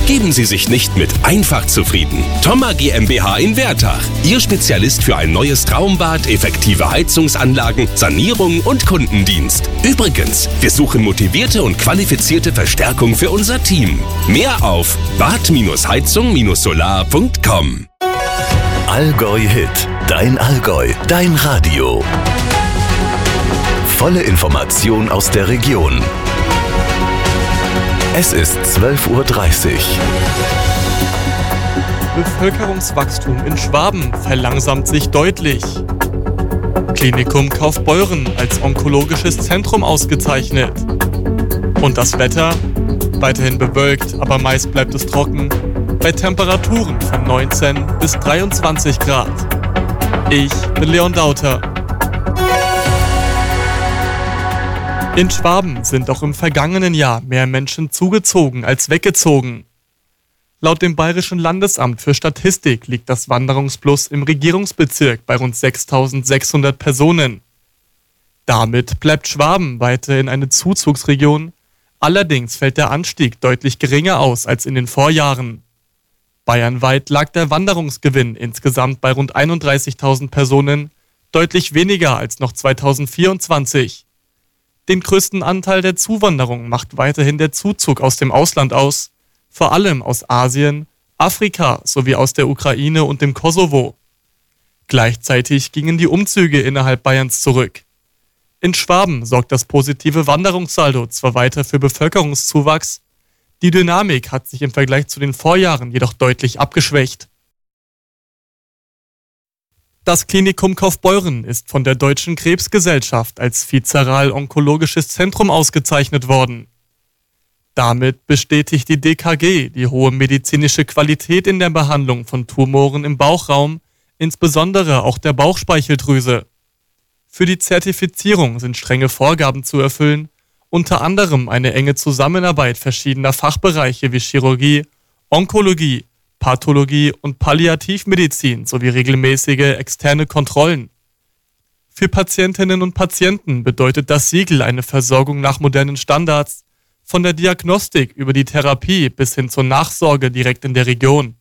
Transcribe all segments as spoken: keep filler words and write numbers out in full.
Geben Sie sich nicht mit einfach zufrieden. Thoma GmbH in Wertach. Ihr Spezialist für ein neues Traumbad, effektive Heizungsanlagen, Sanierung und Kundendienst. Übrigens, wir suchen motivierte und qualifizierte Verstärkung für unser Team. Mehr auf bad heizung solar punkt com. Allgäu Hit. Dein Allgäu. Dein Radio. Volle Information aus der Region. Es ist zwölf Uhr dreißig. Bevölkerungswachstum in Schwaben verlangsamt sich deutlich. Klinikum Kaufbeuren als onkologisches Zentrum ausgezeichnet. Und das Wetter? Weiterhin bewölkt, aber meist bleibt es trocken. Bei Temperaturen von neunzehn bis dreiundzwanzig Grad. Ich bin Leon Dauter. In Schwaben sind auch im vergangenen Jahr mehr Menschen zugezogen als weggezogen. Laut dem Bayerischen Landesamt für Statistik liegt das Wanderungsplus im Regierungsbezirk bei rund sechstausendsechshundert Personen. Damit bleibt Schwaben weiterhin eine Zuzugsregion, allerdings fällt der Anstieg deutlich geringer aus als in den Vorjahren. Bayernweit lag der Wanderungsgewinn insgesamt bei rund einunddreißigtausend Personen, deutlich weniger als noch zweitausendvierundzwanzig. Den größten Anteil der Zuwanderung macht weiterhin der Zuzug aus dem Ausland aus, vor allem aus Asien, Afrika sowie aus der Ukraine und dem Kosovo. Gleichzeitig gingen die Umzüge innerhalb Bayerns zurück. In Schwaben sorgt das positive Wanderungssaldo zwar weiter für Bevölkerungszuwachs, die Dynamik hat sich im Vergleich zu den Vorjahren jedoch deutlich abgeschwächt. Das Klinikum Kaufbeuren ist von der Deutschen Krebsgesellschaft als viszeral-onkologisches Zentrum ausgezeichnet worden. Damit bestätigt die D K G die hohe medizinische Qualität in der Behandlung von Tumoren im Bauchraum, insbesondere auch der Bauchspeicheldrüse. Für die Zertifizierung sind strenge Vorgaben zu erfüllen, unter anderem eine enge Zusammenarbeit verschiedener Fachbereiche wie Chirurgie, Onkologie, Pathologie und Palliativmedizin sowie regelmäßige externe Kontrollen. Für Patientinnen und Patienten bedeutet das Siegel eine Versorgung nach modernen Standards, von der Diagnostik über die Therapie bis hin zur Nachsorge direkt in der Region.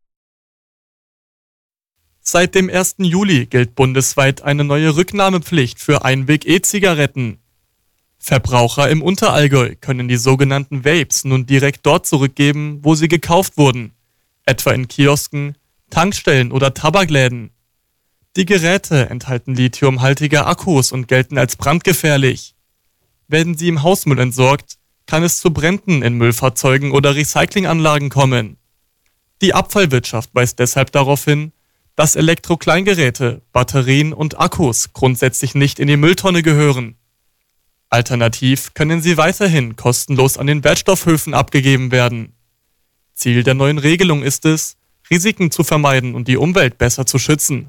Seit dem ersten Juli gilt bundesweit eine neue Rücknahmepflicht für Einweg-E-Zigaretten. Verbraucher im Unterallgäu können die sogenannten Vapes nun direkt dort zurückgeben, wo sie gekauft wurden, etwa in Kiosken, Tankstellen oder Tabakläden. Die Geräte enthalten lithiumhaltige Akkus und gelten als brandgefährlich. Werden sie im Hausmüll entsorgt, kann es zu Bränden in Müllfahrzeugen oder Recyclinganlagen kommen. Die Abfallwirtschaft weist deshalb darauf hin, dass Elektrokleingeräte, Batterien und Akkus grundsätzlich nicht in die Mülltonne gehören. Alternativ können sie weiterhin kostenlos an den Wertstoffhöfen abgegeben werden. Ziel der neuen Regelung ist es, Risiken zu vermeiden und die Umwelt besser zu schützen.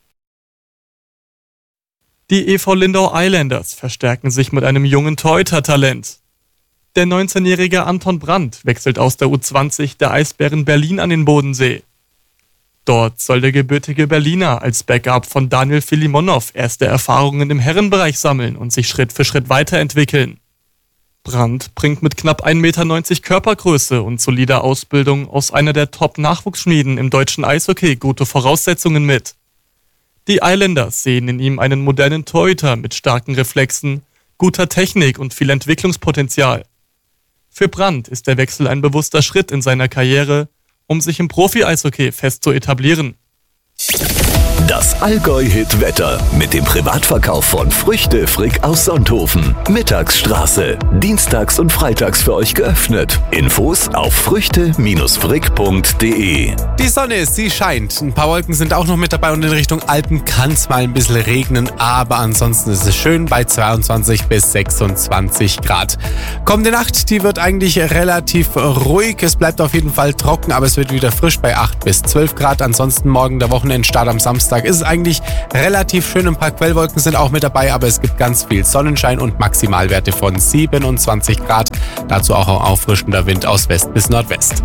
Die E V Lindau Islanders verstärken sich mit einem jungen Torhüter-Talent. Der neunzehnjährige Anton Brandt wechselt aus der U zwanzig der Eisbären Berlin an den Bodensee. Dort soll der gebürtige Berliner als Backup von Daniel Filimonow erste Erfahrungen im Herrenbereich sammeln und sich Schritt für Schritt weiterentwickeln. Brandt bringt mit knapp ein Meter neunzig Körpergröße und solider Ausbildung aus einer der Top-Nachwuchsschmieden im deutschen Eishockey gute Voraussetzungen mit. Die Islanders sehen in ihm einen modernen Torhüter mit starken Reflexen, guter Technik und viel Entwicklungspotenzial. Für Brandt ist der Wechsel ein bewusster Schritt in seiner Karriere, um sich im Profi-Eishockey fest zu etablieren. Das Allgäu-Hit-Wetter mit dem Privatverkauf von Früchte Frick aus Sonthofen. Mittagsstraße. Dienstags und freitags für euch geöffnet. Infos auf früchte frick punkt de. Die Sonne, sie scheint. Ein paar Wolken sind auch noch mit dabei und in Richtung Alpen kann es mal ein bisschen regnen, aber ansonsten ist es schön bei zweiundzwanzig bis sechsundzwanzig Grad. Kommende Nacht, die wird eigentlich relativ ruhig. Es bleibt auf jeden Fall trocken, aber es wird wieder frisch bei acht bis zwölf Grad. Ansonsten morgen der Wochenendstart am Samstag ist es eigentlich relativ schön. Ein paar Quellwolken sind auch mit dabei, aber es gibt ganz viel Sonnenschein und Maximalwerte von siebenundzwanzig Grad. Dazu auch ein auffrischender Wind aus West bis Nordwest.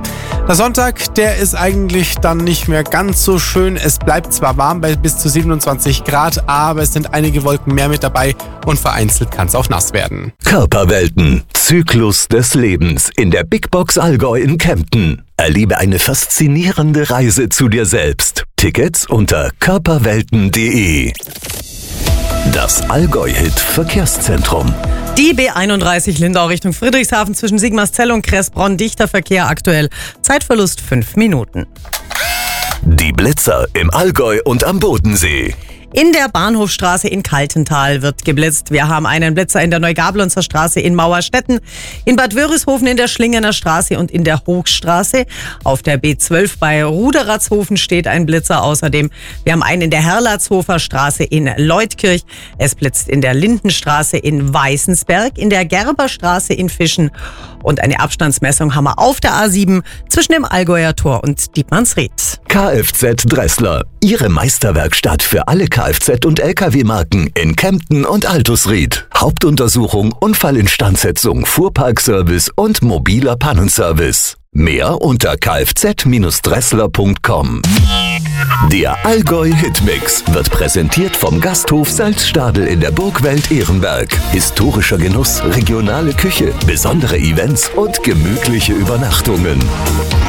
Der Sonntag, der ist eigentlich dann nicht mehr ganz so schön. Es bleibt zwar warm bei bis zu siebenundzwanzig Grad, aber es sind einige Wolken mehr mit dabei und vereinzelt kann es auch nass werden. Körperwelten. Zyklus des Lebens in der Big Box Allgäu in Kempten. Erlebe eine faszinierende Reise zu dir selbst. Tickets unter körperwelten punkt de. Das Allgäu-Hit Verkehrszentrum. Die B einunddreißig Lindau Richtung Friedrichshafen zwischen Sigmarszell und Kressbronn. Dichter Verkehr aktuell. Zeitverlust fünf Minuten. Die Blitzer im Allgäu und am Bodensee. In der Bahnhofstraße in Kaltental wird geblitzt. Wir haben einen Blitzer in der Neugablonzer Straße in Mauerstetten, in Bad Wörishofen in der Schlingener Straße und in der Hochstraße. Auf der B zwölf bei Ruderatshofen steht ein Blitzer. Außerdem, wir haben einen in der Herlatzhofer Straße in Leutkirch. Es blitzt in der Lindenstraße in Weißensberg, in der Gerberstraße in Fischen. Und eine Abstandsmessung haben wir auf der A sieben zwischen dem Allgäuer Tor und Dietmannsried. Kfz Dressler. Ihre Meisterwerkstatt für alle Kfz- und L K W-Marken in Kempten und Altusried. Hauptuntersuchung, Unfallinstandsetzung, Fuhrparkservice und mobiler Pannenservice. Mehr unter kfz Dressler punkt com. Der Allgäu-Hitmix wird präsentiert vom Gasthof Salzstadel in der Burgwelt Ehrenberg. Historischer Genuss, regionale Küche, besondere Events und gemütliche Übernachtungen.